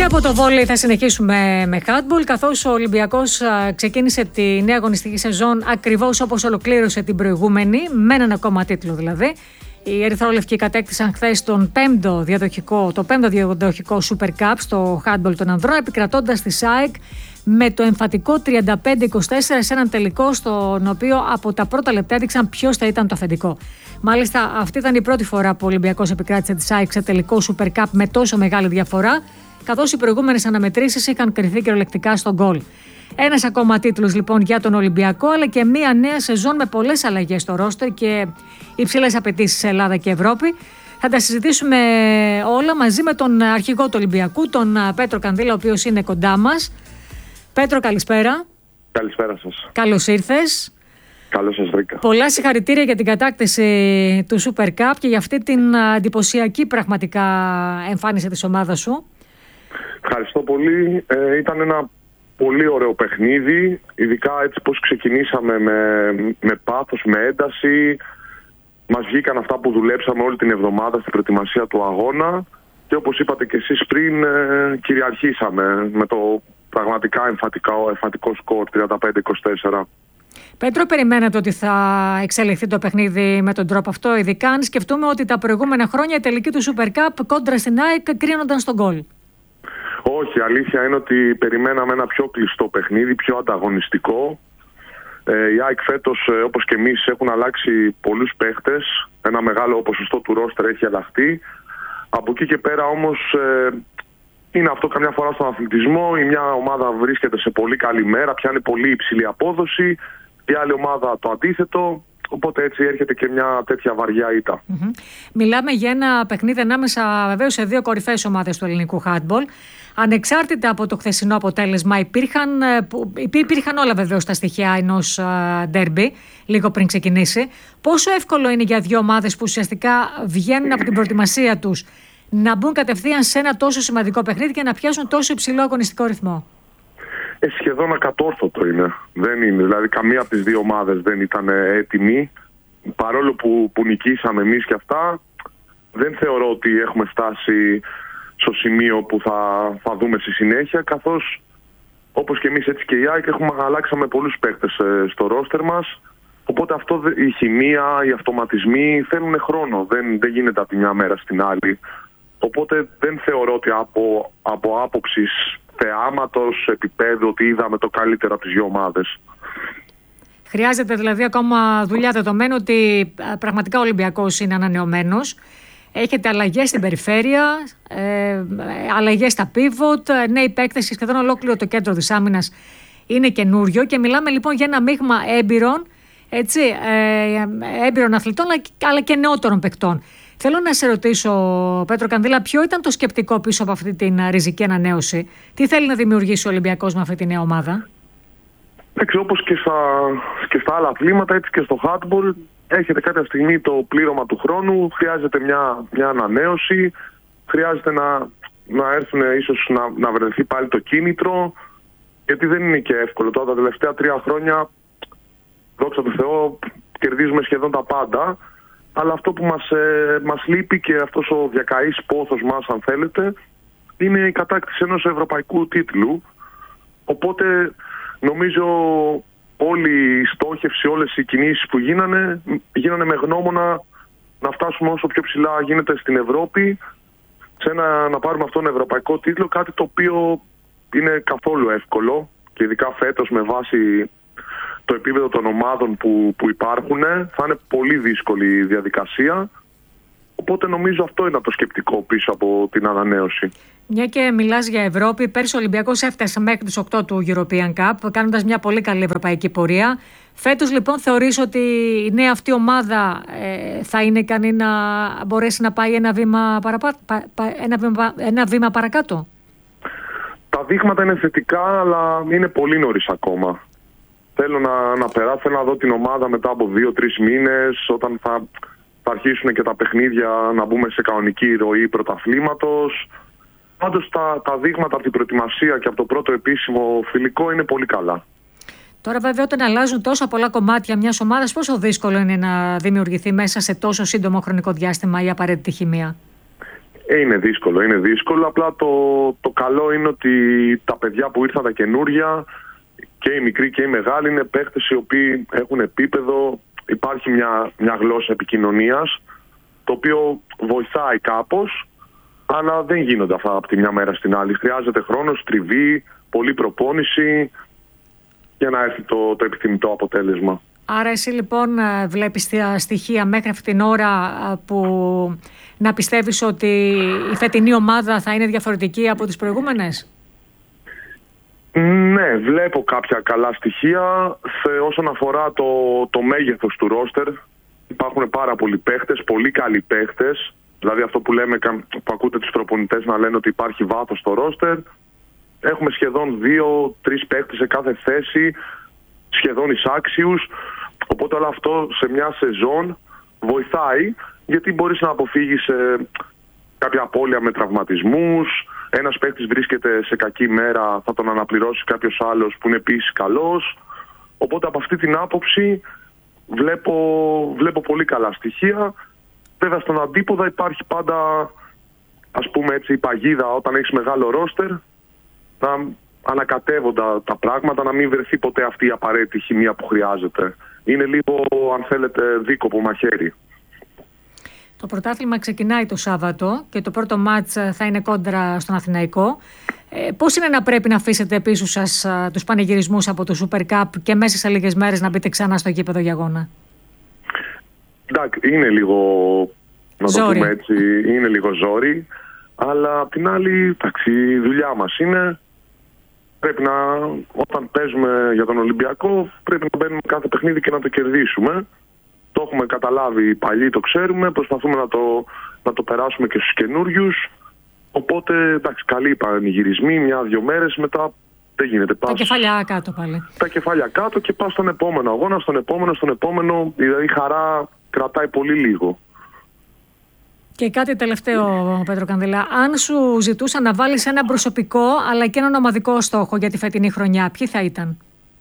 από το βόλεϊ θα συνεχίσουμε με handball, καθώς ο Ολυμπιακός ξεκίνησε τη νέα αγωνιστική σεζόν ακριβώς όπως ολοκλήρωσε την προηγούμενη, με έναν ακόμα τίτλο δηλαδή. Οι ερυθρόλευκοι κατέκτησαν χθες το πέμπτο διαδοχικό Super Cup στο handball των ανδρών, επικρατώντας τη ΑΕΚ με το εμφατικό 35-24 σε έναν τελικό στον οποίο από τα πρώτα λεπτά έδειξαν ποιος θα ήταν το αφεντικό. Μάλιστα, αυτή ήταν η πρώτη φορά που ο Ολυμπιακός επικράτησε τη ΑΕΚ σε τελικό Super Cup με τόσο μεγάλη διαφορά, καθώς οι προηγούμενες αναμετρήσεις είχαν κριθεί κυριολεκτικά στον γκολ. Ένας ακόμα τίτλος λοιπόν για τον Ολυμπιακό, αλλά και μια νέα σεζόν με πολλές αλλαγές στο ρόστερ και υψηλές απαιτήσεις σε Ελλάδα και Ευρώπη. Θα τα συζητήσουμε όλα μαζί με τον αρχηγό του Ολυμπιακού, τον Πέτρο Κανδύλα, ο οποίος είναι κοντά μας. Πέτρο, καλησπέρα. Καλησπέρα σας. Καλώς ήρθες. Καλώς σας βρήκα. Πολλά συγχαρητήρια για την κατάκτηση του Super Cup και για αυτή την εντυπωσιακή πραγματικά εμφάνιση της ομάδας σου. Ευχαριστώ πολύ. Ήταν ένα πολύ ωραίο παιχνίδι, ειδικά έτσι πως ξεκινήσαμε με πάθος, με ένταση. Μας βγήκαν αυτά που δουλέψαμε όλη την εβδομάδα στην προετοιμασία του αγώνα και όπως είπατε και εσείς πριν, κυριαρχήσαμε με το πραγματικά εμφατικό σκορ 35-24. Πέτρο, περιμένατε ότι θα εξελιχθεί το παιχνίδι με τον τρόπο αυτό, ειδικά αν σκεφτούμε ότι τα προηγούμενα χρόνια η τελική του Super Cup κόντρα στην ΑΕΚ κρίνονταν στον γκολ? Όχι, αλήθεια είναι ότι περιμέναμε ένα πιο κλειστό παιχνίδι, πιο ανταγωνιστικό. Η ΑΕΚ φέτος, όπως και εμείς, έχουν αλλάξει πολλούς παίχτες. Ένα μεγάλο ποσοστό του ρόστερ έχει αλλάχτεί. Από εκεί και πέρα όμως είναι αυτό καμιά φορά στον αθλητισμό. Η μια ομάδα βρίσκεται σε πολύ καλή μέρα, πιάνει πολύ υψηλή απόδοση. Η άλλη ομάδα το αντίθετο. Οπότε έτσι έρχεται και μια τέτοια βαριά ήττα. Μιλάμε για ένα παιχνίδι ανάμεσα βεβαίως σε δύο κορυφαίες ομάδες του ελληνικού handball. Ανεξάρτητα από το χθεσινό αποτέλεσμα, υπήρχαν όλα βεβαίως τα στοιχεία ενός ντέρμπι, λίγο πριν ξεκινήσει. Πόσο εύκολο είναι για δύο ομάδες που ουσιαστικά βγαίνουν από την προετοιμασία τους να μπουν κατευθείαν σε ένα τόσο σημαντικό παιχνίδι και να πιάσουν τόσο υψηλό αγωνιστικό ρυθμό? Σχεδόν ακατόρθωτο είναι. Δεν είναι. Δηλαδή, καμία από τις δύο ομάδες δεν ήταν έτοιμη. Παρόλο που νικήσαμε εμείς και αυτά, δεν θεωρώ ότι έχουμε φτάσει στο σημείο που θα δούμε στη συνέχεια. Καθώς, όπως και εμείς έτσι και η ΑΕΚ, αλλάξαμε πολλούς παίκτες στο ρόστερ μας. Οπότε η χημεία, οι αυτοματισμοί θέλουν χρόνο. Δεν γίνεται από τη μια μέρα στην άλλη. Οπότε δεν θεωρώ ότι από άποψης θεάματος, επίπεδου, ότι είδαμε το καλύτερο από τις δύο ομάδες. Χρειάζεται δηλαδή ακόμα δουλειά, δεδομένου ότι πραγματικά ο Ολυμπιακός είναι ανανεωμένος. Έχετε αλλαγές στην περιφέρεια, αλλαγές στα pivot, νέοι παίκτες και σχεδόν ολόκληρο το κέντρο της άμυνας είναι καινούριο και μιλάμε λοιπόν για ένα μείγμα έμπειρων αθλητών αλλά και νεότερων παικτών. Θέλω να σε ρωτήσω, Πέτρο Κανδύλα, ποιο ήταν το σκεπτικό πίσω από αυτή την ριζική ανανέωση? Τι θέλει να δημιουργήσει ο Ολυμπιακός με αυτή τη νέα ομάδα? Όπως και στα άλλα αθλήματα, έτσι και στο handball, έχετε κάποια στιγμή το πλήρωμα του χρόνου, χρειάζεται μια ανανέωση, χρειάζεται να έρθουν ίσως να βρεθεί πάλι το κίνητρο, γιατί δεν είναι και εύκολο. Τώρα τα τελευταία 3 χρόνια, δόξα τω Θεώ, κερδίζουμε σχεδόν τα πάντα. Αλλά αυτό που μας λείπει και αυτός ο διακαής πόθος μας, αν θέλετε, είναι η κατάκτηση ενός ευρωπαϊκού τίτλου. Οπότε νομίζω όλη η στόχευση, όλες οι κινήσεις που γίνανε με γνώμονα να φτάσουμε όσο πιο ψηλά γίνεται στην Ευρώπη, να πάρουμε αυτόν τον ευρωπαϊκό τίτλο, κάτι το οποίο είναι καθόλου εύκολο και ειδικά φέτος με βάση το επίπεδο των ομάδων που υπάρχουν, θα είναι πολύ δύσκολη η διαδικασία. Οπότε νομίζω αυτό είναι το σκεπτικό πίσω από την ανανέωση. Μια και μιλάς για Ευρώπη, πέρσι ο Ολυμπιακός έφτασε μέχρι τις 8 του European Cup, κάνοντας μια πολύ καλή ευρωπαϊκή πορεία. Φέτος λοιπόν θεωρείς ότι η νέα αυτή ομάδα θα είναι ικανή να μπορέσει να πάει ένα βήμα παρακάτω? Τα δείγματα είναι θετικά, αλλά είναι πολύ νωρίς ακόμα. Θέλω να περάσω, θέλω να δω την ομάδα μετά από 2-3 μήνες, όταν θα αρχίσουν και τα παιχνίδια, να μπούμε σε κανονική ροή πρωταθλήματος. Πάντως τα δείγματα από την προετοιμασία και από το πρώτο επίσημο φιλικό είναι πολύ καλά. Τώρα βέβαια όταν αλλάζουν τόσα πολλά κομμάτια μιας ομάδας, πόσο δύσκολο είναι να δημιουργηθεί μέσα σε τόσο σύντομο χρονικό διάστημα η απαραίτητη χημεία? Είναι δύσκολο. Απλά το καλό είναι ότι τα παιδιά που ήρθαν τα καινούρια, και οι μικροί και οι μεγάλοι, είναι παίχτες οι οποίοι έχουν επίπεδο. Υπάρχει μια γλώσσα επικοινωνίας, το οποίο βοηθάει κάπως, αλλά δεν γίνονται αυτά από τη μια μέρα στην άλλη. Χρειάζεται χρόνος, τριβή, πολλή προπόνηση για να έρθει το επιθυμητό αποτέλεσμα. Άρα εσύ λοιπόν βλέπεις τα στοιχεία μέχρι αυτή την ώρα που να πιστεύεις ότι η φετινή ομάδα θα είναι διαφορετική από τις προηγούμενες? Ναι, βλέπω κάποια καλά στοιχεία. Όσον αφορά το μέγεθος του ρόστερ, υπάρχουν πάρα πολλοί παίχτες, πολύ καλοί παίχτες. Δηλαδή αυτό που που ακούτε τους προπονητές να λένε ότι υπάρχει βάθος στο ρόστερ. Έχουμε σχεδόν 2-3 παίχτες σε κάθε θέση, σχεδόν εισάξιους. Οπότε όλο αυτό σε μια σεζόν βοηθάει, γιατί μπορείς να αποφύγεις κάποια απώλεια με τραυματισμούς. Ένας παίκτης βρίσκεται σε κακή μέρα, θα τον αναπληρώσει κάποιος άλλος που είναι επίσης καλός. Οπότε από αυτή την άποψη βλέπω πολύ καλά στοιχεία. Βέβαια στον αντίποδα υπάρχει πάντα, ας πούμε έτσι, η παγίδα όταν έχεις μεγάλο ρόστερ, να ανακατεύονται τα πράγματα, να μην βρεθεί ποτέ αυτή η απαραίτητη χημεία που χρειάζεται. Είναι λίγο, αν θέλετε, δίκοπο μαχαίρι. Το πρωτάθλημα ξεκινάει το Σάββατο και το πρώτο μάτς θα είναι κόντρα στον Αθηναϊκό. Πώς είναι να πρέπει να αφήσετε πίσω σας τους πανηγυρισμούς από το Super Cup και μέσα σε λίγες μέρες να μπείτε ξανά στο γήπεδο για αγώνα? Εντάξει, είναι λίγο, να το πούμε έτσι, είναι λίγο ζόρι, αλλά απ' την άλλη, εντάξει, η δουλειά μας είναι. Πρέπει όταν παίζουμε για τον Ολυμπιακό, πρέπει να μπαίνουμε κάθε παιχνίδι και να το κερδίσουμε. Το έχουμε καταλάβει οι παλιοί, το ξέρουμε. Προσπαθούμε να το περάσουμε και στους καινούριους. Οπότε, εντάξει, καλοί πανηγυρισμοί, 1-2 μέρες, μετά δεν γίνεται. Τα κεφάλια κάτω πάλι. Τα κεφάλια κάτω και πας στον επόμενο αγώνα, στον επόμενο. Δηλαδή η χαρά κρατάει πολύ λίγο. Και κάτι τελευταίο, Πέτρο Κανδύλα. Αν σου ζητούσαν να βάλεις ένα προσωπικό αλλά και έναν ομαδικό στόχο για τη φετινή χρονιά, ποιοι θα ήταν?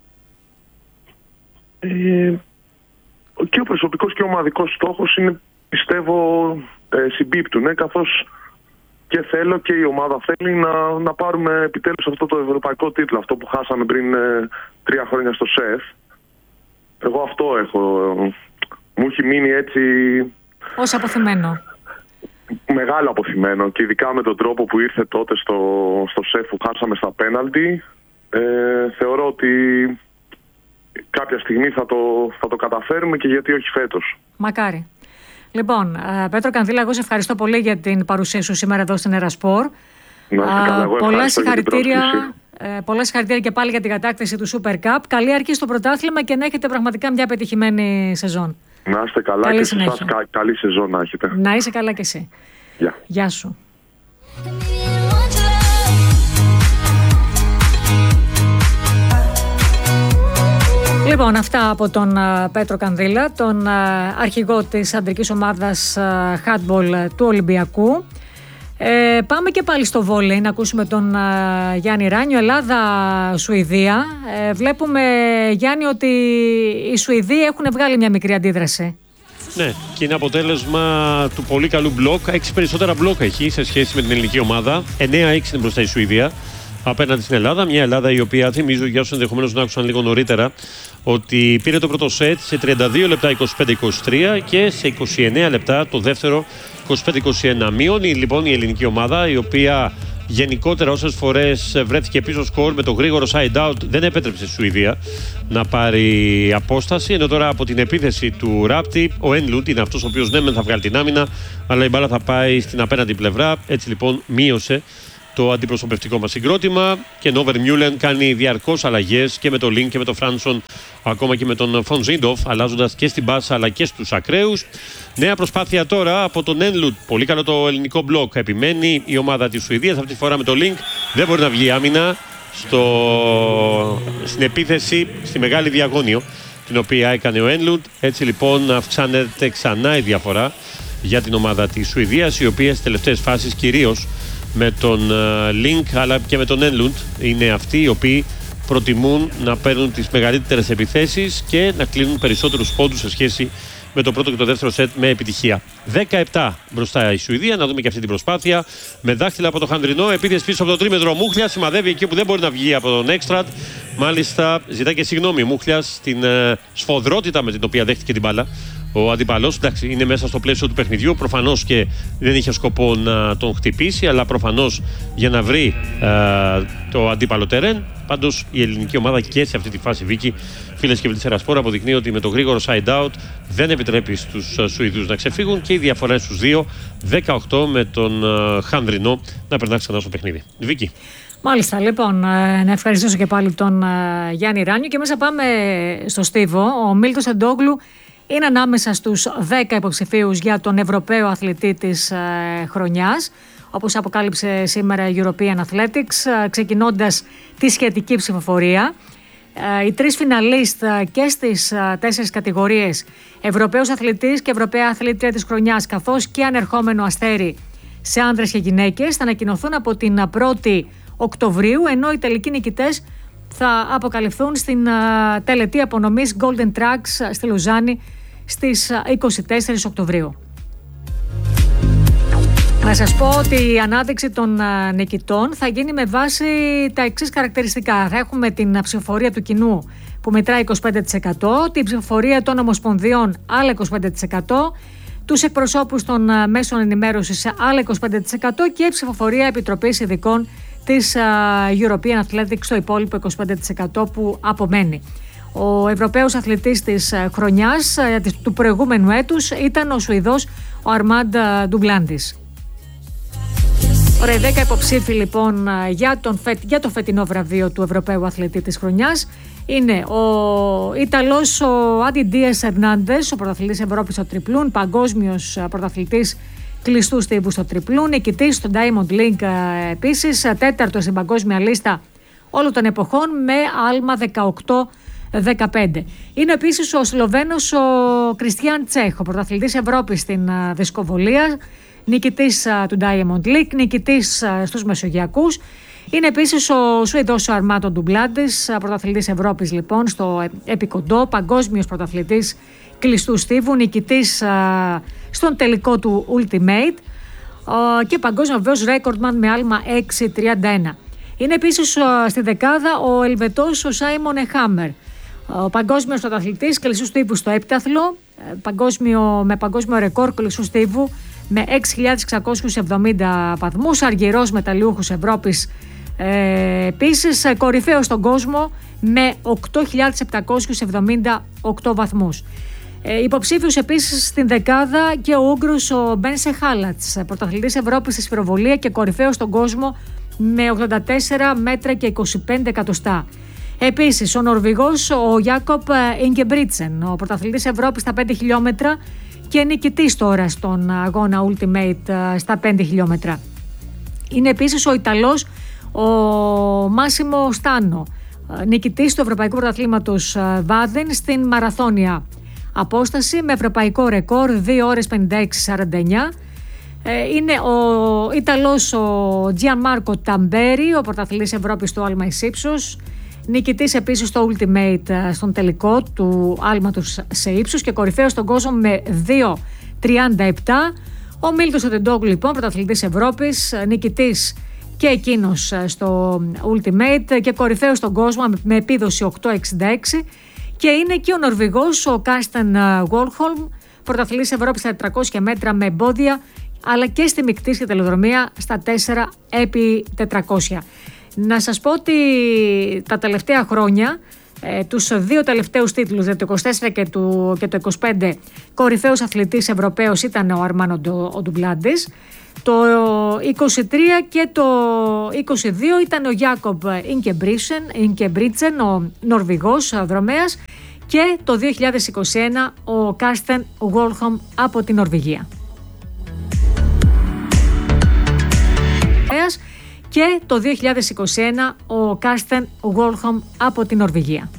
Και ο προσωπικός και ο ομαδικός στόχος είναι, πιστεύω, συμπίπτουν, καθώς και θέλω και η ομάδα θέλει να πάρουμε επιτέλους αυτό το ευρωπαϊκό τίτλο, αυτό που χάσαμε πριν 3 χρόνια στο ΣΕΦ. Εγώ αυτό έχω. Μου έχει μείνει έτσι... Ως αποθυμένο. Μεγάλο αποθυμένο, και ειδικά με τον τρόπο που ήρθε τότε στο ΣΕΦ που χάσαμε στα πέναλτι. Θεωρώ ότι κάποια στιγμή θα το καταφέρουμε, και γιατί όχι φέτος. Μακάρι. Λοιπόν, Πέτρο Κανδύλα, εγώ σε ευχαριστώ πολύ για την παρουσία σου σήμερα εδώ στην Ερασπορ. Πολλά συγχαρητήρια και πάλι για την κατάκτηση του Super Cup. Καλή αρχή στο πρωτάθλημα και να έχετε πραγματικά μια πετυχημένη σεζόν. Να είστε καλά. Καλή και σε εσάς καλή σεζόν να έχετε. Να είσαι καλά και εσύ. Γεια σου. Λοιπόν, αυτά από τον Πέτρο Κανδύλα, τον αρχηγό της αντρικής ομάδας handball του Ολυμπιακού. Πάμε και πάλι στο βόλεϊ να ακούσουμε τον Γιάννη Ράνιο. Ελλάδα-Σουηδία. Βλέπουμε, Γιάννη, ότι οι Σουηδοί έχουν βγάλει μια μικρή αντίδραση. Ναι, και είναι αποτέλεσμα του πολύ καλού μπλοκ. 6 περισσότερα μπλοκ έχει σε σχέση με την ελληνική ομάδα. 9-6 είναι μπροστά η Σουηδία απέναντι στην Ελλάδα. Μια Ελλάδα η οποία, θυμίζω για όσους ενδεχομένως να άκουσαν λίγο νωρίτερα, ότι πήρε το πρώτο σετ σε 32 λεπτά 25-23 και σε 29 λεπτά το δεύτερο 25-21. Μειώνει λοιπόν η ελληνική ομάδα, η οποία γενικότερα όσες φορές βρέθηκε πίσω σκορ με το γρήγορο side out, δεν επέτρεψε στη Σουηδία να πάρει απόσταση. Ενώ τώρα από την επίθεση του Ράπτη, ο Ένλουντ είναι αυτός ο οποίος ναι μεν θα βγάλει την άμυνα, αλλά η μπάλα θα πάει στην απέναντι πλευρά. Έτσι λοιπόν μείωσε το αντιπροσωπευτικό μας συγκρότημα, και Νόβερ Μιούλεν κάνει διαρκώς αλλαγές και με το Λίνκ και με το Φράνσον, ακόμα και με τον Φον Ζίντοφ, αλλάζοντας και στην μπάσα αλλά και στους ακραίους. Νέα προσπάθεια τώρα από τον Ένλουντ. Πολύ καλό το ελληνικό μπλοκ. Επιμένει η ομάδα της Σουηδίας, αυτή τη φορά με το Λίνκ. Δεν μπορεί να βγει άμυνα στην επίθεση, στη μεγάλη διαγώνιο την οποία έκανε ο Ένλουντ. Έτσι λοιπόν αυξάνεται ξανά η διαφορά για την ομάδα της Σουηδίας, η οποία στις τελευταίες φάσεις, κυρίως με τον Link αλλά και με τον Ένλουντ, είναι αυτοί οι οποίοι προτιμούν να παίρνουν τις μεγαλύτερες επιθέσεις και να κλείνουν περισσότερους πόντους σε σχέση με το πρώτο και το δεύτερο σετ με επιτυχία. 17 μπροστά η Σουηδία, να δούμε και αυτή την προσπάθεια. Με δάχτυλα από το χανδρινό, επίδεση πίσω από το τρίμετρο. Μούχλιας σημαδεύει εκεί που δεν μπορεί να βγει από τον Έκστρατ. Μάλιστα, ζητάει και συγγνώμη Μούχλιας στην σφοδρότητα με την οποία δέχτηκε την μπάλα. Ο αντίπαλος, εντάξει, είναι μέσα στο πλαίσιο του παιχνιδιού. Προφανώς και δεν είχε σκοπό να τον χτυπήσει, αλλά προφανώς για να βρει το αντίπαλο τερέν. Πάντως η ελληνική ομάδα και σε αυτή τη φάση, Βίκη, φίλες και φίλοι Σερασπόρ, αποδεικνύει ότι με το γρήγορο side out δεν επιτρέπει στους Σουηδούς να ξεφύγουν και η διαφορά είναι στους 2, 18 με τον χανδρινό να περνάξει ξανά στο παιχνίδι. Βίκη. Μάλιστα, λοιπόν, να ευχαριστήσω και πάλι τον Γιάννη Ράνιο και μέσα πάμε στο Στίβο. Ο Μίλτος Εντόγλου είναι ανάμεσα στους 10 υποψηφίους για τον Ευρωπαίο αθλητή της χρονιάς, όπως αποκάλυψε σήμερα η European Athletics, ξεκινώντας τη σχετική ψηφοφορία. Οι 3 φιναλίστ και στις 4 κατηγορίες, Ευρωπαίος αθλητής και Ευρωπαία αθλήτρια της χρονιάς, καθώς και ανερχόμενο αστέρι σε άνδρες και γυναίκες, θα ανακοινωθούν από την 1η Οκτωβρίου, ενώ οι τελικοί νικητές θα αποκαλυφθούν στην τελετή απονομής Golden Tracks στη Λουζάνη στις 24 Οκτωβρίου. Να σας πω ότι η ανάδειξη των νικητών θα γίνει με βάση τα εξής χαρακτηριστικά. Θα έχουμε την ψηφοφορία του κοινού που μετράει 25%, την ψηφοφορία των ομοσπονδιών άλλα 25%, τους εκπροσώπους των μέσων ενημέρωσης άλλα 25% και ψηφοφορία Επιτροπής Ειδικών της European Athletics στο υπόλοιπο 25% που απομένει. Ο Ευρωπαίος αθλητής της χρονιάς του προηγούμενου έτους ήταν ο Σουηδός ο Αρμάντ Ντουγκλάντης. Ωραία, 10 υποψήφοι λοιπόν για το φετινό βραβείο του Ευρωπαίου αθλητή της χρονιάς είναι ο Ιταλός ο Άντι Ντίας Ερνάντες, ο πρωταθλητής Ευρώπης στο τριπλούν, παγκόσμιος πρωταθλητής κλειστού στίβου στο τριπλούν, νικητής στο Diamond League επίσης, τέταρτος στην παγκόσμια λίστα όλων των εποχών με άλμα 18-15. Είναι επίσης ο Σλοβαίνος ο Κριστιάν Τσέχ, ο πρωταθλητής Ευρώπης στην δισκοβολία, νικητής του Diamond League, νικητής στους Μεσογειακούς. Είναι επίσης ο Σουηδός ο Αρμάντο Ντουγκλάντης, πρωταθλητής Ευρώπης λοιπόν στο επικοντό, παγκόσμιος πρωταθλητής κλειστού στίβου, νικητής στον τελικό του Ultimate και παγκόσμιο βεβαίως ρέκορντμαν με άλμα 6-31. Είναι επίσης στη δεκάδα ο Ελβετός ο Σάιμον Εχάμερ, ο παγκόσμιος πρωταθλητής κλειστού στίβου στο έπταθλο, με παγκόσμιο ρεκόρ κλειστού στίβου με 6.670 βαθμούς, αργυρός μεταλλιούχος Ευρώπης επίσης, κορυφαίος στον κόσμο με 8.778 βαθμούς. Υποψήφιος επίσης στην δεκάδα και ο Ούγγρος ο Μπένσε Χάλατς, πρωταθλητής Ευρώπης στη σφυροβολία και κορυφαίος στον κόσμο με 84 μέτρα και 25 εκατοστά. Επίσης ο Νορβηγός ο Γιάκοπ Ινγκεμπρίτσεν, ο πρωταθλητής Ευρώπης στα 5 χιλιόμετρα και νικητής τώρα στον αγώνα Ultimate στα 5 χιλιόμετρα. Είναι επίσης ο Ιταλός ο Μάσιμο Στάνο, νικητής του Ευρωπαϊκού Πρωταθλήματος Βάδεν στην μαραθώνια απόσταση με ευρωπαϊκό ρεκόρ 2 ώρες 56-49. Είναι ο Ιταλός ο Τζιανμάρκο Ταμπέρι, ο πρωταθλητής Ευρώπης στο άλμα εις ύψος, νικητής επίσης στο Ultimate στον τελικό του άλματος σε ύψος και κορυφαίος στον κόσμο με 2.37. Ο Μίλτος Εντόγλου λοιπόν, πρωταθλητής Ευρώπης, νικητής και εκείνος στο Ultimate και κορυφαίος στον κόσμο με επίδοση 8.66. Και είναι και ο Νορβηγός ο Κάρστεν Γόλχολμ, πρωταθλητής Ευρώπης στα 400 μέτρα με εμπόδια, αλλά και στη μεικτή σκητελοδρομία στα 4x400. Να σας πω ότι τα τελευταία χρόνια τους 2 τελευταίους τίτλους, το 24 και το 25, κορυφαίος αθλητής Ευρωπαίος ήταν ο Αρμάντο Ντουγκλάντης. Το 23 και το 22 ήταν ο Γιάκοπ Ινγκεμπρίτσεν, ο Νορβηγός δρομέας, και το 2021 ο Κάρστεν Γόλχομ από την Νορβηγία. Και το 2021 ο Κάρστεν Γόλχομ από την Νορβηγία.